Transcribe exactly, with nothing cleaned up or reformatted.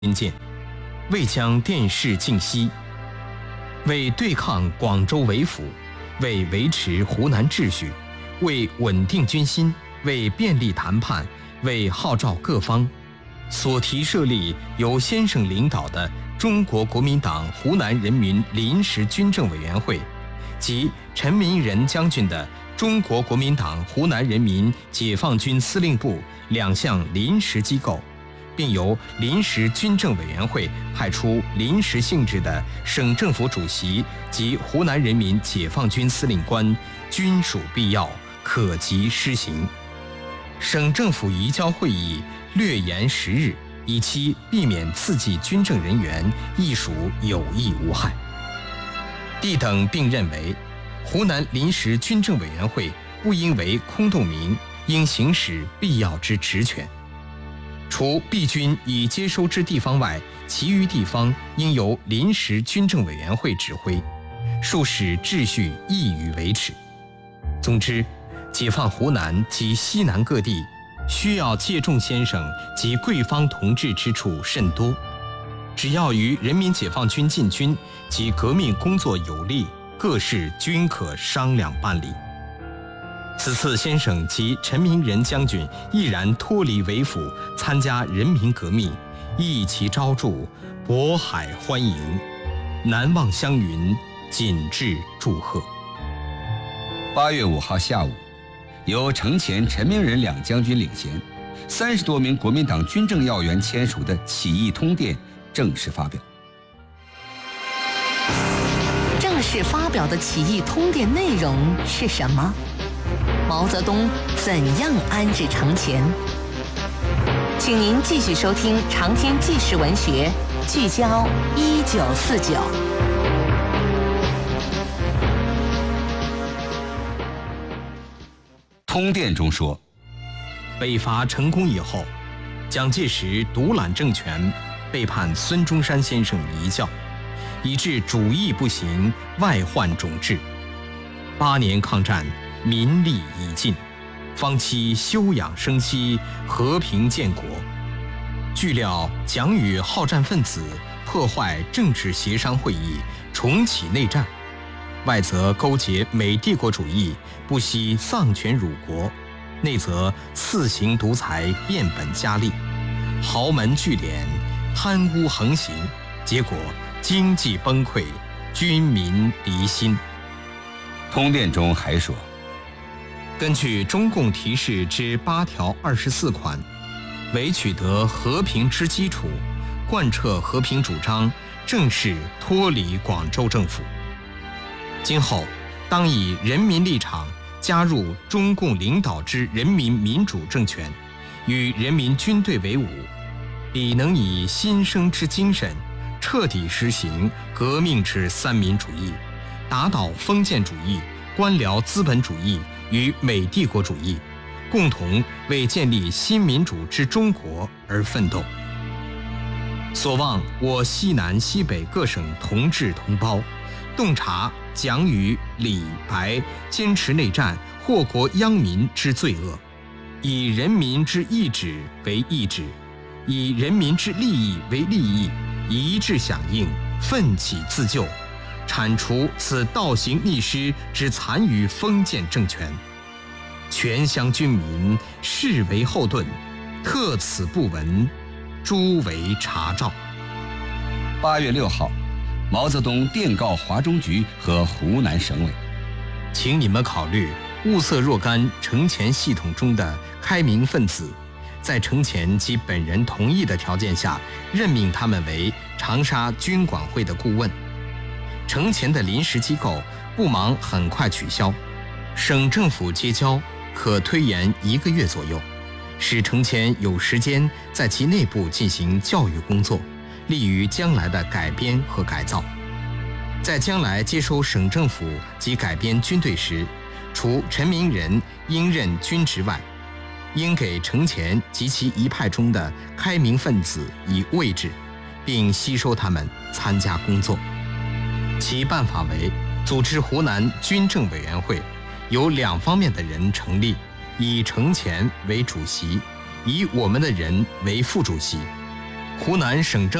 军舰，为将电视进西，为对抗广州为府，为维持湖南秩序，为稳定军心，为便利谈判，为号召各方，所提设立由先生领导的中国国民党湖南人民临时军政委员会及陈明仁将军的中国国民党湖南人民解放军司令部两项临时机构，并由临时军政委员会派出临时性质的省政府主席及湖南人民解放军司令官，均属必要，可及施行。省政府移交会议略延十日，以期避免刺激军政人员，亦属有益无害。D等并认为，湖南临时军政委员会不应为空洞名，应行使必要之职权。除毕军已接收之地方外，其余地方应由临时军政委员会指挥，数使秩序易于维持。总之，解放湖南及西南各地，需要借重先生及贵方同志之处甚多，只要与人民解放军进军及革命工作有利，各事均可商量办理。此次先生及陈明仁将军毅然脱离为府，参加人民革命，意其招助，渤海欢迎，难忘湘云，谨致祝贺。 八月五号下午，由程潜、陈明仁两将军领衔，三十多名国民党军政要员签署的起义通电正式发表。 正式发表的起义通电内容是什么？毛泽东怎样安置程潜？请您继续收听长篇纪实文学，聚焦一九四九。 通电中说， 北伐成功以后，蒋介石独揽政权，背叛孙中山先生遗教，以致主义不行，外患种至。八年抗战，民力已尽，方期休养生息，和平建国。据料蒋与好战分子破坏政治协商会议，重启内战，外则勾结美帝国主义，不惜丧权辱国，内则肆行独裁，变本加厉，豪门聚敛，贪污横行，结果经济崩溃，军民离心。 通电中还说， 根据中共提示之八条二十四款，为取得和平之基础，贯彻和平主张，正式脱离广州政府。今后当以人民立场加入中共领导之人民民主政权，与人民军队为伍，彼能以新生之精神，彻底实行革命之三民主义，打倒封建主义、官僚资本主义与美帝国主义，共同为建立新民主之中国而奋斗。所望我西南西北各省同志同胞，洞察蒋与李白坚持内战祸国殃民之罪恶，以人民之意志为意志，以人民之利益为利益，一致响应，奋起自救，铲除此倒行逆施之残余封建政权。全乡军民视为后盾，特此不闻，诸为查照。 八月六号，毛泽东电告华中局和湖南省委， 请你们考虑物色若干程潜系统中的开明分子，在程潜及本人同意的条件下，任命他们为长沙军管会的顾问。程潜的临时机构不忙很快取消，省政府接交可推延一个月左右，使程潜有时间在其内部进行教育工作，利于将来的改编和改造。在将来接收省政府及改编军队时，除陈明仁应任军职外，应给程潜及其一派中的开明分子以位置，并吸收他们参加工作。其办法为组织湖南军政委员会，由两方面的人成立，以程潜为主席，以我们的人为副主席。 湖南省政